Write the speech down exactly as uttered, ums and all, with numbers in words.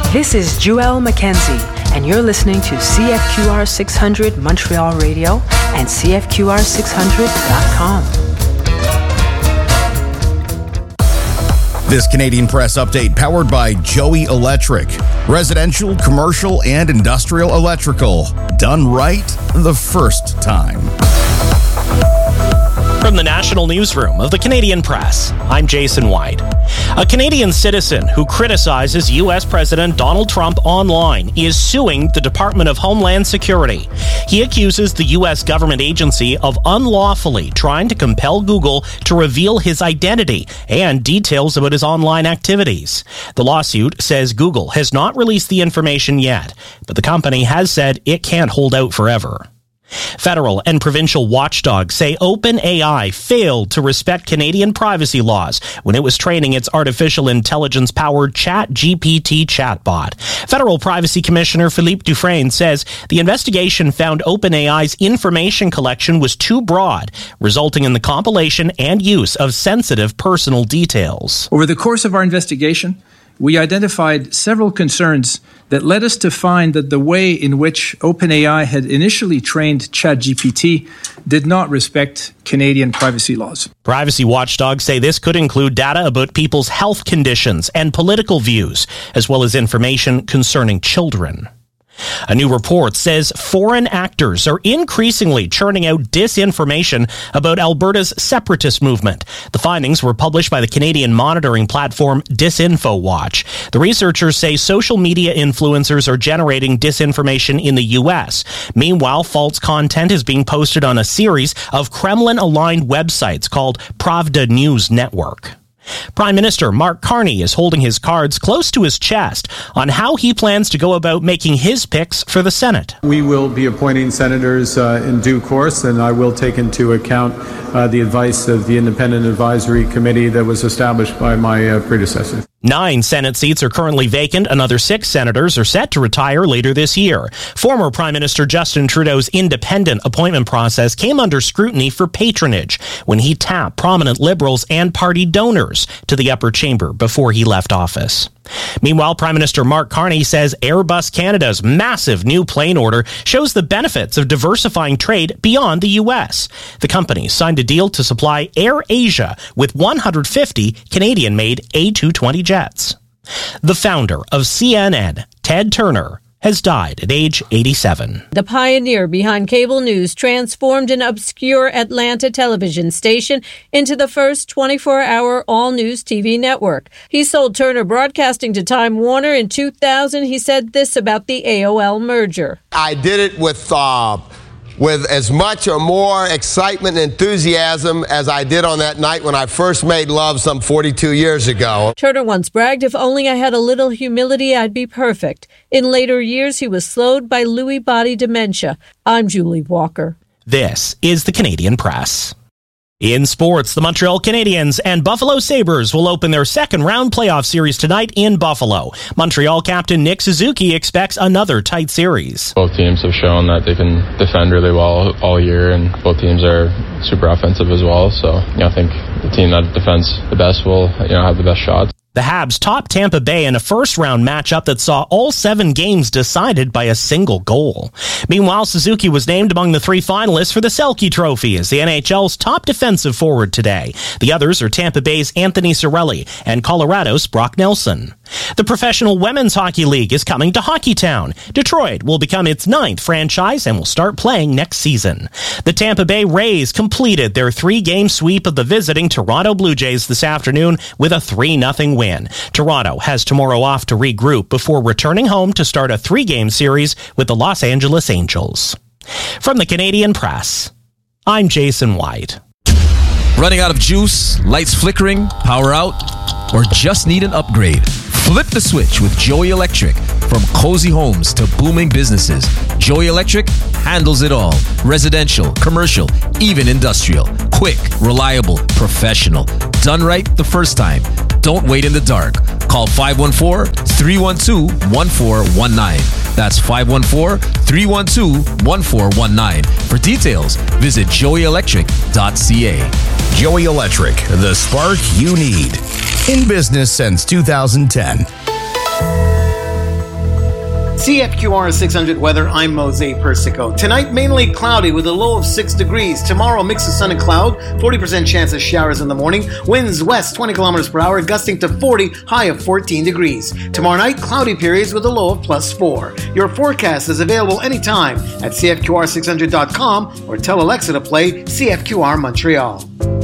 This is Joelle Mackenzie, and you're listening to C F Q R six hundred Montreal Radio and C F Q R six hundred dot com. This Canadian Press update powered by Joey Electric. Residential, commercial, and industrial electrical. Done right the first time. From the National Newsroom of the Canadian Press, I'm Jason White. A Canadian citizen who criticizes U S President Donald Trump online is suing the Department of Homeland Security. He accuses the U S government agency of unlawfully trying to compel Google to reveal his identity and details about his online activities. The lawsuit says Google has not released the information yet, but the company has said it can't hold out forever. Federal and provincial watchdogs say OpenAI failed to respect Canadian privacy laws when it was training its artificial intelligence-powered ChatGPT chatbot. Federal Privacy Commissioner Philippe Dufresne says the investigation found OpenAI's information collection was too broad, resulting in the compilation and use of sensitive personal details. Over the course of our investigation, we identified several concerns that led us to find that the way in which OpenAI had initially trained ChatGPT did not respect Canadian privacy laws. Privacy watchdogs say this could include data about people's health conditions and political views, as well as information concerning children. A new report says foreign actors are increasingly churning out disinformation about Alberta's separatist movement. The findings were published by the Canadian monitoring platform DisinfoWatch. The researchers say social media influencers are generating disinformation in the U S. Meanwhile, false content is being posted on a series of Kremlin-aligned websites called Pravda News Network. Prime Minister Mark Carney is holding his cards close to his chest on how he plans to go about making his picks for the Senate. We will be appointing senators uh, in due course, and I will take into account uh, the advice of the Independent Advisory Committee that was established by my uh, predecessor. Nine Senate seats are currently vacant. Another six senators are set to retire later this year. Former Prime Minister Justin Trudeau's independent appointment process came under scrutiny for patronage when he tapped prominent Liberals and party donors to the upper chamber before he left office. Meanwhile, Prime Minister Mark Carney says Airbus Canada's massive new plane order shows the benefits of diversifying trade beyond the U S. The company signed a deal to supply AirAsia with one hundred fifty Canadian-made A two twenty jets. The founder of C N N, Ted Turner, has died at age eighty-seven. The pioneer behind cable news transformed an obscure Atlanta television station into the first twenty-four hour all-news T V network. He sold Turner Broadcasting to Time Warner in two thousand. He said this about the A O L merger. I did it with uh, with as much or more excitement and enthusiasm as I did on that night when I first made love some forty-two years ago. Turner once bragged, "If only I had a little humility, I'd be perfect." In later years, he was slowed by Lewy body dementia. I'm Julie Walker. This is the Canadian Press. In sports, the Montreal Canadiens and Buffalo Sabres will open their second-round playoff series tonight in Buffalo. Montreal captain Nick Suzuki expects another tight series. Both teams have shown that they can defend really well all year, and both teams are super offensive as well. So, you know, I think the team that defends the best will, you know, have the best shots. The Habs topped Tampa Bay in a first-round matchup that saw all seven games decided by a single goal. Meanwhile, Suzuki was named among the three finalists for the Selke Trophy as the N H L's top defensive forward today. The others are Tampa Bay's Anthony Cirelli and Colorado's Brock Nelson. The Professional Women's Hockey League is coming to Hockeytown. Detroit will become its ninth franchise and will start playing next season. The Tampa Bay Rays completed their three-game sweep of the visiting Toronto Blue Jays this afternoon with a three nothing win. Toronto has tomorrow off to regroup before returning home to start a three-game series with the Los Angeles Angels. From the Canadian Press, I'm Jason White. Running out of juice, lights flickering, power out, or just need an upgrade? Flip the switch with Joey Electric. From cozy homes to booming businesses, Joey Electric handles it all. Residential, commercial, even industrial. Quick, reliable, professional. Done right the first time. Don't wait in the dark. Call five one four, three one two, one four one nine. That's five one four, three one two, one four one nine. For details, visit joey electric dot c a. Joey Electric, the spark you need. In business since two thousand ten. C F Q R six hundred weather, I'm Mose Persico. Tonight, mainly cloudy with a low of six degrees. Tomorrow, mix of sun and cloud, forty percent chance of showers in the morning. Winds west twenty kilometers per hour, gusting to forty, high of fourteen degrees. Tomorrow night, cloudy periods with a low of plus four. Your forecast is available anytime at C F Q R six hundred dot com or tell Alexa to play C F Q R Montreal.